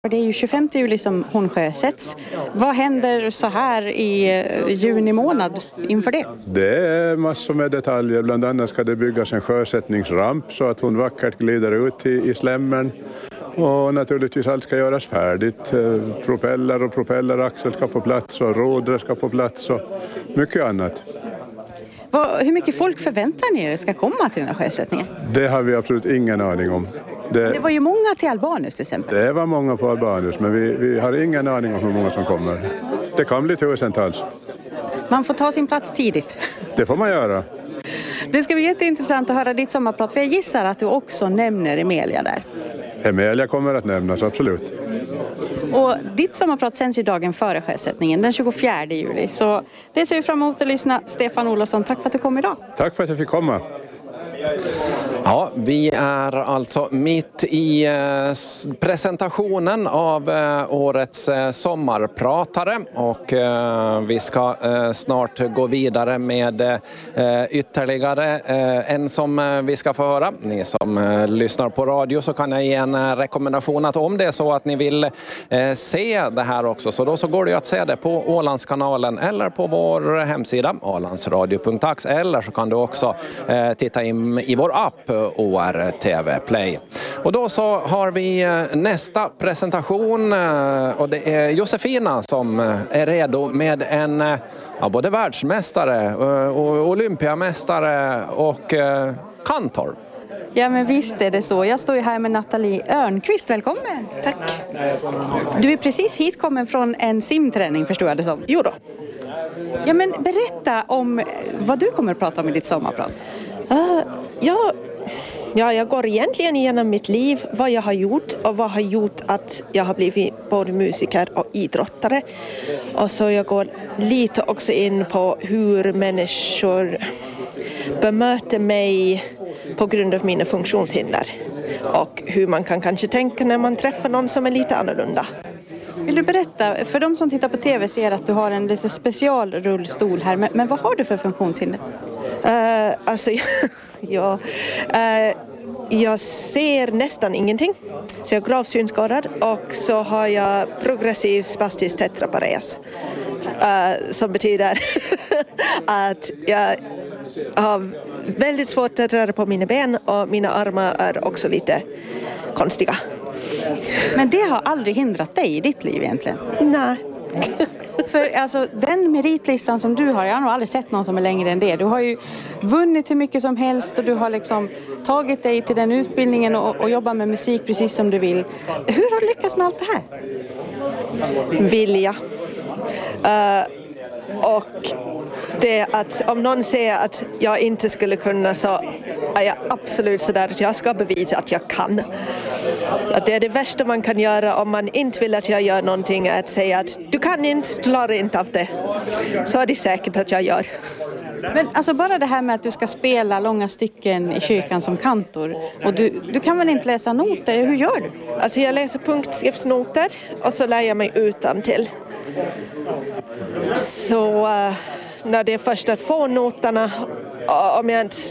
Det är ju 25 juli som hon sjösätts. Vad händer så här i juni månad inför det? Det är massor med detaljer. Bland annat ska det byggas en sjösättningsramp så att hon vackert glider ut i slämmen. Och naturligtvis allt ska göras färdigt. Propeller och propelleraxel ska på plats och rodre ska på plats och mycket annat. Hur mycket folk förväntar ni er ska komma till den här sjösättningen? Det har vi absolut ingen aning om. Det var ju många till Albanus till exempel. Det var många på Albanus, men vi har ingen aning om hur många som kommer. Det kan bli tusentals. Man får ta sin plats tidigt. Det får man göra. Det ska bli jätteintressant att höra ditt sommarprat, för jag gissar att du också nämner Emelia där. Emelia kommer att nämnas, absolut. Och ditt sommarprat sänds ju dagen före sjösättningen, den 24 juli. Så det ser vi fram emot att lyssna. Stefan Olofsson, tack för att du kom idag. Tack för att jag fick komma. Ja, vi är alltså mitt i presentationen av årets sommarpratare och vi ska snart gå vidare med ytterligare en som vi ska få höra. Ni som lyssnar på radio, så kan jag ge en rekommendation att om det är så att ni vill se det här också, så går det att se det på Ålandskanalen eller på vår hemsida ålandsradio.ax, eller så kan du också titta in i vår app ORTV Play. Och då så har vi nästa presentation och det är Josefina som är redo med en både världsmästare och olympiamästare och kantor. Ja, men visst är det så. Jag står ju här med Nathalie Örnqvist. Välkommen. Tack. Du är precis hitkommen från en simträning, förstår jag det som. Jo då. Ja, men berätta om vad du kommer att prata om i ditt sommarprat. Jag går egentligen igenom mitt liv, vad jag har gjort och vad har gjort att jag har blivit både musiker och idrottare. Och så jag går lite också in på hur människor bemöter mig på grund av mina funktionshinder. Och hur man kan kanske tänka när man träffar någon som är lite annorlunda. Vill du berätta, för de som tittar på tv ser att du har en lite specialrullstol här, men vad har du för funktionshinder? Jag ser nästan ingenting, så jag är gravt synskadad, och så har jag progressiv spastisk tetrapares, som betyder att jag har väldigt svårt att röra på mina ben och mina armar är också lite konstiga. Men det har aldrig hindrat dig i ditt liv egentligen? Nej. För alltså, den meritlistan som du har, jag har nog aldrig sett någon som är längre än det. Du har ju vunnit hur mycket som helst och du har liksom tagit dig till den utbildningen och jobbar med musik precis som du vill. Hur har du lyckats med allt det här? Vilja. Och det att om någon säger att jag inte skulle kunna, så är jag absolut sådär att jag ska bevisa att jag kan. Att det är det värsta man kan göra om man inte vill att jag gör någonting, är att säga att du kan inte, du klarar inte av det. Så är det säkert att jag gör. Men alltså bara det här med att du ska spela långa stycken i kyrkan som kantor, och du kan väl inte läsa noter, hur gör du? Alltså jag läser punktskriftsnoter och så lär jag mig utantill. Så när det är först att få noterna, om jag inte,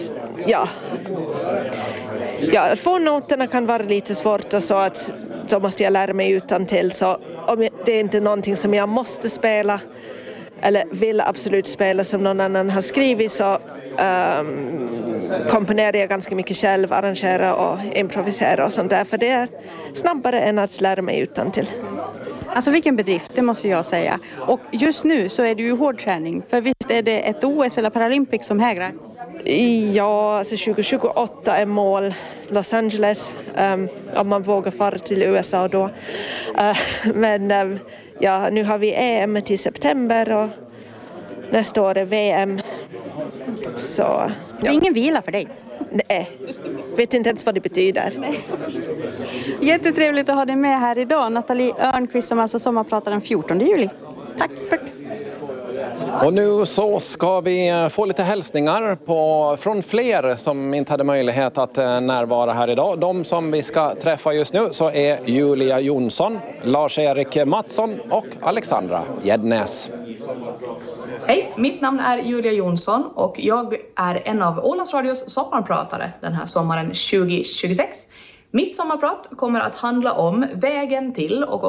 att få noterna kan vara lite svårt, och så måste jag lära mig utantill. Så om det är inte någonting som jag måste spela eller vill absolut spela som någon annan har skrivit, så komponerar jag ganska mycket själv, arrangerar och improviserar och sånt där, för det är snabbare än att lära mig utantill. Alltså vilken bedrift, det måste jag säga. Och just nu så är det ju hård träning, för visst är det ett OS eller Paralympics som hägrar? Ja, alltså 2028 är mål Los Angeles, om man vågar fara till USA då. Men nu har vi EM till september och nästa år är VM. Så, ja. Det är ingen vila för dig? Nej, vet inte ens vad det betyder. Nej. Jättetrevligt att ha dig med här idag, Nathalie Örnqvist, som alltså sommarpratar den 14 juli. Tack. Och nu så ska vi få lite hälsningar från fler som inte hade möjlighet att närvara här idag. De som vi ska träffa just nu så är Julia Jonsson, Lars-Erik Mattsson och Alexandra Gäddnäs. Hej, mitt namn är Julia Jonsson och jag är en av Ålands Radios sommarpratare den här sommaren 2026. Mitt sommarprat kommer att handla om vägen till och